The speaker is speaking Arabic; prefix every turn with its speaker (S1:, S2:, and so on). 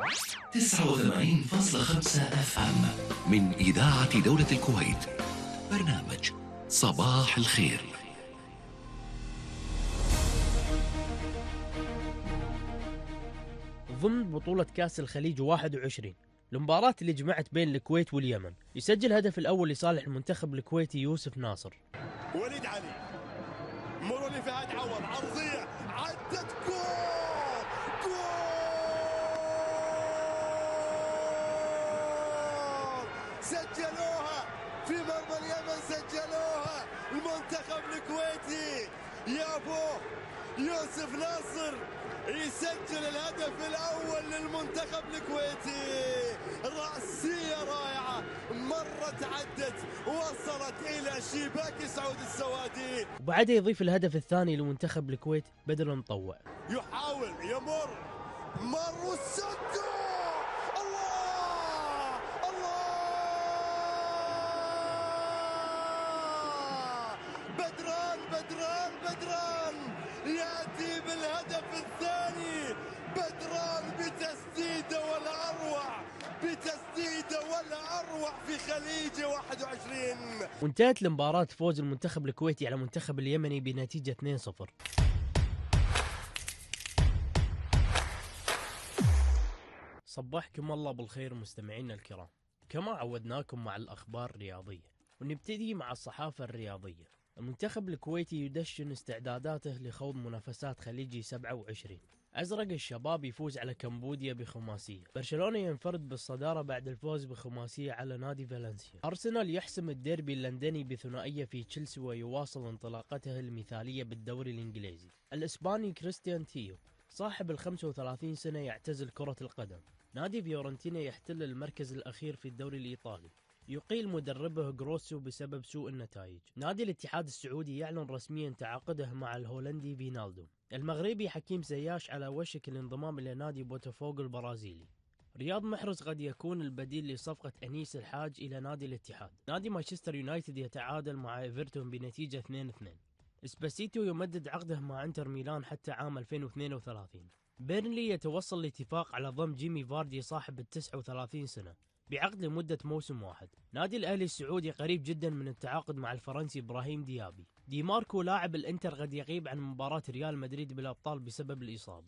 S1: 89.5 اف ام من إذاعة دولة الكويت. برنامج صباح الخير.
S2: ضمن بطولة كأس الخليج 21 المباراة اللي جمعت بين الكويت واليمن، يسجل هدف الأول لصالح المنتخب الكويتي يوسف ناصر.
S3: وليد علي مرور لفهد عوض، عرضية عدت، جول سجلوها في مرمى اليمن، سجلوها المنتخب الكويتي. يا ابوه يوسف ناصر يسجل الهدف الأول للمنتخب الكويتي. رأسية رائعة مرت عدت وصلت إلى شباك سعود السوادي،
S2: وبعدها يضيف الهدف الثاني لمنتخب الكويت بدر مطوع.
S3: يحاول يمر والسجل. الله بدران يأتي بالهدف الثاني. بدران بتسديده والأروع في خليج 21.
S2: وانتهت المباراة فوز المنتخب الكويتي على المنتخب اليمني بنتيجة 2-0. صبحكم الله بالخير مستمعينا الكرام، كما عودناكم مع الأخبار الرياضية، ونبتدي مع الصحافة الرياضية. المنتخب الكويتي يدشن استعداداته لخوض منافسات خليجي 27. أزرق الشباب يفوز على كمبوديا بخماسية. برشلونة ينفرد بالصدارة بعد الفوز بخماسية على نادي فالنسيا. أرسنال يحسم الديربي اللندني بثنائية في تشيلسي ويواصل انطلاقته المثالية بالدوري الإنجليزي. الإسباني كريستيان تيو صاحب 35 سنة يعتزل كرة القدم. نادي فيورنتينا يحتل المركز الأخير في الدوري الإيطالي. يقيل مدربه جروسو بسبب سوء النتائج. نادي الاتحاد السعودي يعلن رسميا تعاقده مع الهولندي فينالدو. المغربي حكيم زياش على وشك الانضمام إلى نادي بوتافوغو البرازيلي. رياض محرز قد يكون البديل لصفقة أنيس الحاج إلى نادي الاتحاد. نادي مانشستر يونايتد يتعادل مع إيفرتون بنتيجة 2-2. اسباسيتو يمدد عقده مع انتر ميلان حتى عام 2032. بيرنلي يتوصل لاتفاق على ضم جيمي فاردي صاحب 39 سنة بعقد لمدة موسم واحد. نادي الأهلي السعودي قريب جدا من التعاقد مع الفرنسي إبراهيم ديابي. دي ماركو لاعب الانتر قد يغيب عن مباراة ريال مدريد بالأبطال بسبب الإصابة.